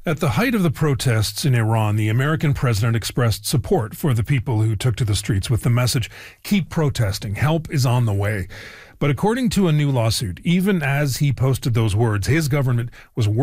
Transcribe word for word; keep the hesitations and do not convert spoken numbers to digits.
At the height of the protests in Iran, the American president expressed support for the people who took to the streets with the message, "Keep protesting, help is on the way." But according to a new lawsuit, even as he posted those words, his government was working